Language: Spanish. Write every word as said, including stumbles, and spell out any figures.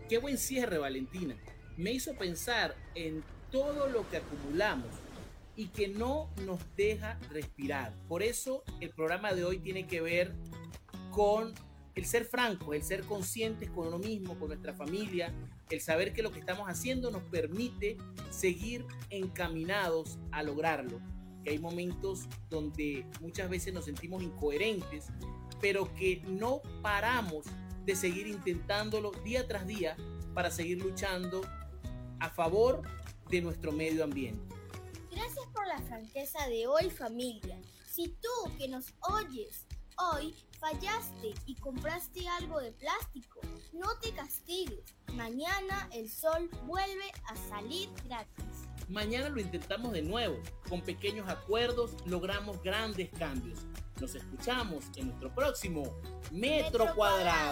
Qué buen cierre, Valentina. Me hizo pensar en todo lo que acumulamos y que no nos deja respirar. Por eso el programa de hoy tiene que ver con el ser francos, el ser conscientes con uno mismo, con nuestra familia, el saber que lo que estamos haciendo nos permite seguir encaminados a lograrlo. Que hay momentos donde muchas veces nos sentimos incoherentes, pero que no paramos de seguir intentándolo día tras día para seguir luchando a favor de nuestro medio ambiente. Gracias por la franqueza de hoy, familia. Si tú que nos oyes hoy fallaste y compraste algo de plástico, no te castigues. Mañana el sol vuelve a salir gratis. Mañana lo intentamos de nuevo. Con pequeños acuerdos logramos grandes cambios. Nos escuchamos en nuestro próximo Metro, Metro Cuadrado.